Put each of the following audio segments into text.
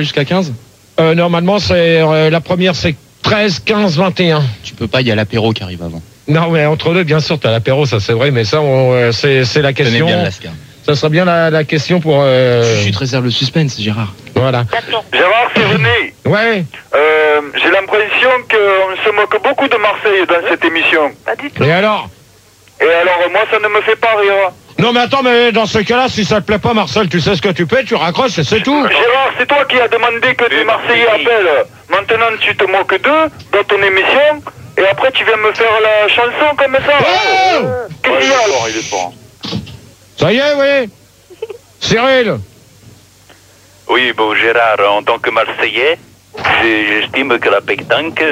Jusqu'à 15 ? Normalement, c'est la première, c'est 13, 15, 21. Tu peux pas, il y a l'apéro qui arrive avant. Non, mais entre deux, bien sûr, t'as l'apéro, ça c'est vrai, mais ça, c'est la question. Bien Lascar. Ça serait bien la question pour... Je te réserve le suspense, Gérard. Voilà. Gérard, c'est René. Ouais. J'ai l'impression qu'on se moque beaucoup de Marseille dans cette émission. Pas du tout. Et alors ? Et alors, moi, ça ne me fait pas rire. Non, mais attends, mais dans ce cas-là, si ça te plaît pas, Marcel, tu sais ce que tu fais, tu raccroches et c'est tout. Gérard, c'est toi qui as demandé que des Marseillais appellent. Maintenant, tu te moques d'eux dans ton émission, et après, tu viens me faire la chanson comme ça. Oh Qu'est-ce qu'il y a alors? Il est fort. Ça y est, oui. Cyril. Oui, bon, Gérard, en tant que Marseillais, j'estime que la pétanque,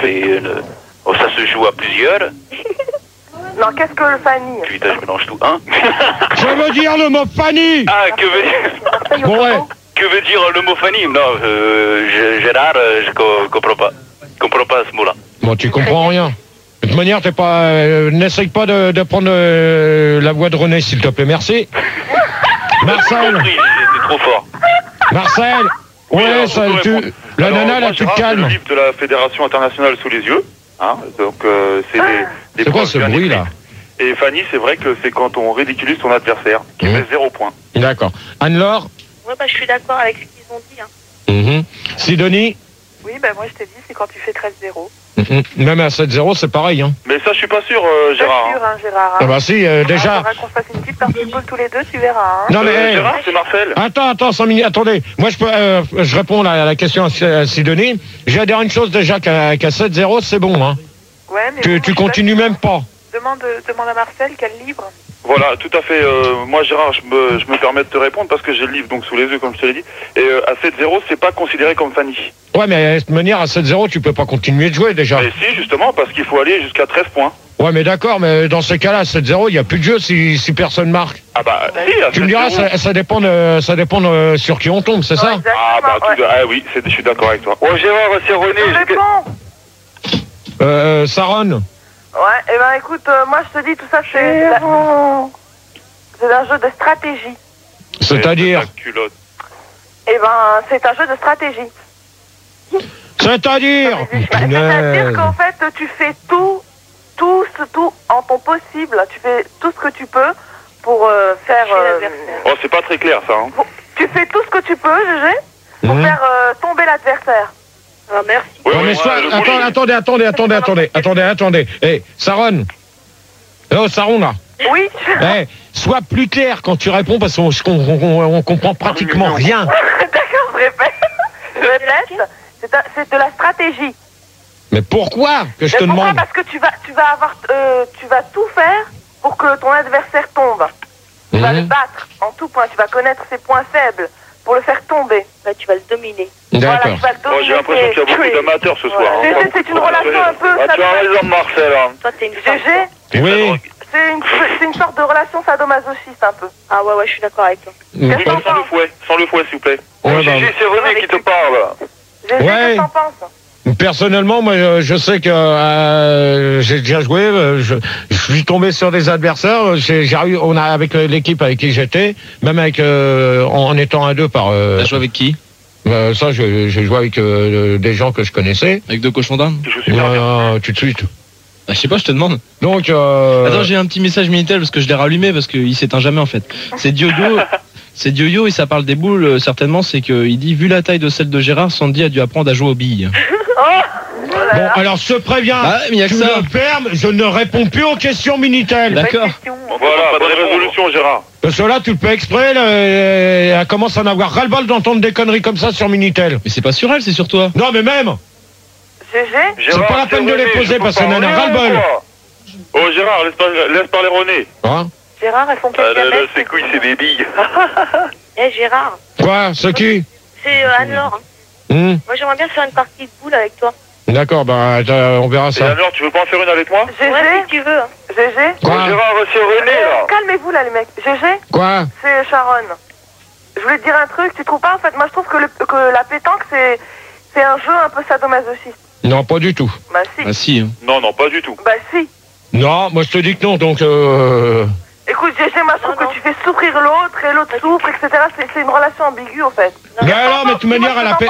ça se joue à plusieurs. Non, qu'est-ce que le Fanny? Putain, je mélange tout. Hein? Je veux dire le mot Fanny. Ah, que veut dire... Bon, ouais. Que veut dire le mot Fanny? Non, Gérard, je comprends pas. Je comprends pas ce mot-là. Bon, tu comprends rien. De toute manière, t'es pas... n'essaye pas de prendre la voix de René, s'il te plaît. Merci. Marcel. C'est trop fort. Marcel. Ouais, ça, la nana, là, tu te calmes. Le livre de la Fédération internationale sous les yeux. Hein, donc, c'est des C'est quoi preuves ce bien bruit, écrites. là? Et Fanny, c'est vrai que c'est quand on ridiculise son adversaire, qui met 0 points. D'accord. Anne-Laure. Ouais, bah, je suis d'accord avec ce qu'ils ont dit. Hein. Sidonie. Oui, ben moi je t'ai dit, c'est quand tu fais 13-0. Même à 7-0, c'est pareil, hein. Mais ça, je suis pas sûr, Gérard. Pas sûr, hein, Gérard. Ah bah si, déjà... Il faudra qu'on fasse une petite partie de foot tous les deux, tu verras. Hein. Non mais... Gérard, c'est Marcel. Attends, 5 minutes, attendez. Moi, je réponds à la question à Sidonie. Je vais dire une chose déjà, qu'à 7-0, c'est bon, hein. Ouais, mais Tu continues même pas. Demande à Marcel quel livre. Voilà, tout à fait. Moi, Gérard, je me permets de te répondre parce que j'ai le livre donc sous les yeux, comme je te l'ai dit. Et à 7-0, c'est pas considéré comme Fanny. Ouais, mais de toute manière, à 7-0, tu peux pas continuer de jouer déjà. Mais si, justement, parce qu'il faut aller jusqu'à 13 points. Ouais, mais d'accord, mais dans ces cas-là, à 7-0, il n'y a plus de jeu si personne marque. Ah bah, si, à Tu me diras, ça dépend sur qui on tombe, c'est ça? Ah bah, ah oui, je suis d'accord avec toi. Oh, Gérard, c'est René. Saron. Ouais, et ben écoute, moi je te dis, tout ça, c'est un jeu de stratégie. C'est-à-dire? Et ben, c'est un jeu de stratégie. C'est-à-dire? C'est-à-dire qu'en fait, tu fais tout en ton possible. Tu fais tout ce que tu peux pour faire... Oh, c'est pas très clair, ça, hein. Tu fais tout ce que tu peux, GG, pour faire tomber l'adversaire. Ah, merci. Oui, Non, mais attendez. Eh, Saron. Oh, Saron, là. Oui. Eh, sois plus clair quand tu réponds parce qu'on comprend pratiquement rien. D'accord, je répète. C'est de la stratégie. Mais pourquoi que je te Pourquoi? demande? Parce que tu vas tout faire pour que ton adversaire tombe. Tu vas le battre en tout point. Tu vas connaître ses points faibles pour le faire tomber. Bah, tu vas le dominer. Voilà, D'accord. tu vas le dominer. Oh, j'ai l'impression qu'il y a beaucoup d'amateurs ce soir. Hein. C'est une relation un peu... Ah, tu as raison, Marcel. Hein. Toi, t'es une GG, Oui. c'est une sorte de relation sadomasochiste un peu. Ah ouais, je suis d'accord avec toi. Qu'est-ce que t'en Sans le penses? fouet, s'il vous plaît. Ouais, Gigi, c'est René qui te parle. GG, Ouais. qu'est-ce que t'en penses? Personnellement, moi, je sais que j'ai déjà joué. Je suis tombé sur des adversaires. On a avec l'équipe avec qui j'étais, même avec en étant à deux par. T'as joué avec qui? Ça, j'ai joué avec des gens que je connaissais. Avec deux cochons d'Inde? Je suis bien. Tout de suite. Bah, je sais pas, je te demande. Donc. Attends, j'ai un petit message Minitel parce que je l'ai rallumé parce qu'il s'éteint jamais en fait. C'est Diodio. C'est Dioyo et ça parle des boules, certainement, c'est qu'il dit, vu la taille de celle de Gérard, Sandy a dû apprendre à jouer aux billes. Bon, alors je te préviens, Ah, mais y a que tu ça. me fermes, je ne réponds plus aux questions Minitel. D'accord. Voilà, pas de résolution, Gérard. Parce que là, tu le fais exprès, là, elle commence à en avoir ras-le-bol d'entendre des conneries comme ça sur Minitel. Mais c'est pas sur elle, c'est sur toi. Non, mais même, GG, c'est pas la peine de les poser parce qu'elle en a ras-le-bol. Oh, Gérard, laisse parler René. Hein? Gérard, elles font quel diamètre? C'est couilles, c'est des billes. Eh, Gérard, Quoi? C'est qui? c'est Anne-Laure. Hein. Moi, j'aimerais bien faire une partie de boule avec toi. D'accord, bah, on verra Et ça. alors, tu veux pas en faire une avec moi? GG, Ouais, si tu veux. Hein. GG. Quoi? Gérard, c'est René, là. Calmez-vous là, les mecs. GG, Quoi? c'est Sharon. Je voulais te dire un truc, tu trouves pas? En fait, moi, je trouve que la pétanque, c'est un jeu un peu sadomasochiste. Non, pas du tout. Bah si. Ah si. Hein. Non, pas du tout. Bah si. Non, moi je te dis que non, donc Écoute, GG, moi je trouve que tu fais souffrir l'autre et l'autre souffre, etc. C'est une relation ambiguë en fait. Mais alors, mais de toute manière, elle a fait...